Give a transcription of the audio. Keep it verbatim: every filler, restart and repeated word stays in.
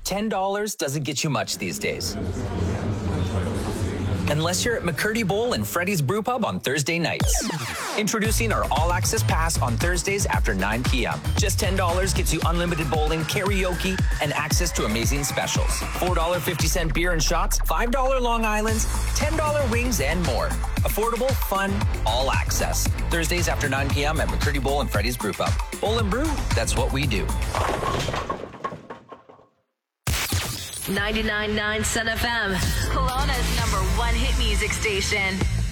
ten dollars doesn't get you much these days. Unless you're at McCurdy Bowl and Freddy's Brew Pub on Thursday nights. Introducing our all-access pass on Thursdays after nine p.m. Just ten dollars gets you unlimited bowling, karaoke, and access to amazing specials. four dollars and fifty cents beer and shots, five dollars Long Islands, ten dollars wings, and more. Affordable, fun, all access. Thursdays after nine p.m. at McCurdy Bowl and Freddy's Brew Pub. Bowl and Brew, that's what we do. ninety-nine point nine Sun F M, Kelowna's number one hit music station.